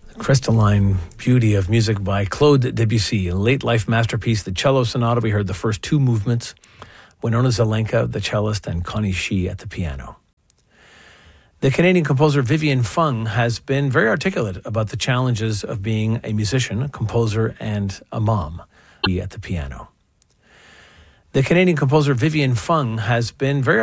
Crystalline beauty of music by Claude Debussy. A late-life masterpiece, the Cello Sonata. We heard the first two movements. Winona Zelenka, the cellist, and Connie Shi at the piano. The Canadian composer Vivian Fung has been very articulate about the challenges of being a musician, a composer, and a mom. At the piano. The Canadian composer Vivian Fung has been very